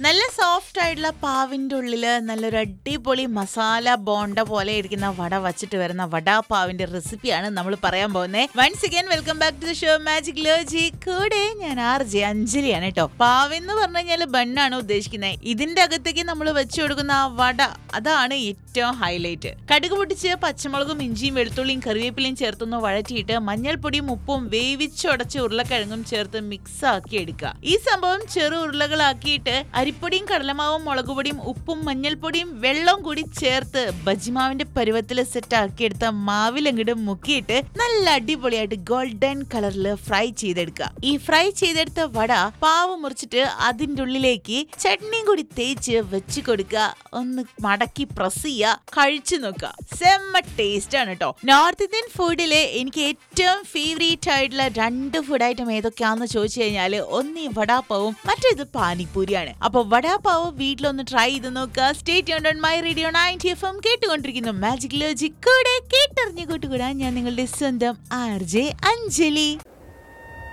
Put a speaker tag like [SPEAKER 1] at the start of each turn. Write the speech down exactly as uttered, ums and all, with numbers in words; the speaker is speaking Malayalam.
[SPEAKER 1] നല്ല സോഫ്റ്റ് ആയിട്ടുള്ള പാവിന്റെ ഉള്ളില് നല്ലൊരു അടിപൊളി മസാല ബോണ്ട പോലെ ഇരിക്കുന്ന വട വച്ചിട്ട് വരുന്ന വടാ പാവിന്റെ റെസിപ്പിയാണ് നമ്മൾ പറയാൻ പോകുന്നത്. Once again welcome back to the show magic ലോജി. കൂടെ ഞാൻ ആർ ജെ അഞ്ജലിയാണ് കേട്ടോ. പാവെന്ന് പറഞ്ഞു കഴിഞ്ഞാൽ ബണ്ണാണ് ഉദ്ദേശിക്കുന്നത്. ഇതിന്റെ അകത്തേക്ക് നമ്മൾ വെച്ചു കൊടുക്കുന്ന ആ വട, അതാണ് ഏറ്റവും ഹൈലൈറ്റ്. കടുക് പൊട്ടിച്ച് പച്ചമുളകും ഇഞ്ചിയും വെളുത്തുള്ളിയും കറിവേപ്പിലയും ചേർത്തൊന്ന് വഴറ്റിയിട്ട് മഞ്ഞൾപ്പൊടിയും ഉപ്പും വേവിച്ചുടച്ച് ഉരുളക്കിഴങ്ങും ചേർത്ത് മിക്സ് ആക്കി എടുക്കുക. ഈ സംഭവം ചെറു ഉരുളകളാക്കിയിട്ട് അരിപ്പൊടിയും കടലമാവും മുളകുപൊടിയും ഉപ്പും മഞ്ഞൾപ്പൊടിയും വെള്ളവും കൂടി ചേർത്ത് ബജിമാവിന്റെ പരുവത്തിൽ സെറ്റ് ആക്കിയെടുത്ത മാവിലങ്ങോട്ട് മുക്കിയിട്ട് നല്ല അടിപൊളിയായിട്ട് ഗോൾഡൻ കളറിൽ ഫ്രൈ ചെയ്തെടുക്കുക. ഈ ഫ്രൈ ചെയ്തെടുത്ത വട പാവ് മുറിച്ചിട്ട് അതിൻ്റെ ഉള്ളിലേക്ക് ചട്നിയും കൂടി തേച്ച് വെച്ച് കൊടുക്കുക. ഒന്ന് മടക്കി പ്രസ് ചെയ്യുക, കഴിച്ചു നോക്കുക. സെമ്മ ടേസ്റ്റ് ആണ് കേട്ടോ. നോർത്ത് ഇന്ത്യൻ ഫുഡില് എനിക്ക് ഏറ്റവും ഫേവറേറ്റ് ആയിട്ടുള്ള രണ്ട് ഫുഡ് ഐറ്റം ഏതൊക്കെയാണെന്ന് ചോദിച്ചു കഴിഞ്ഞാൽ ഒന്ന് ഈ വടാപ്പാവും മറ്റേത് പാനിപ്പൂരിയാണ്. അപ്പൊ വടാപ്പാവ് വീട്ടിലൊന്ന് ട്രൈ ചെയ്ത് നോക്കുക. Stay tuned on my radio ninety F M കേട്ടുകൊണ്ടിരിക്കുന്നു മാജിക് ലോജിക്. കൂടെ കേട്ടറിഞ്ഞു കൂട്ടുകൂടാൻ ഞാൻ നിങ്ങളുടെ സ്വന്തം ആർ ജെ അഞ്ജലി.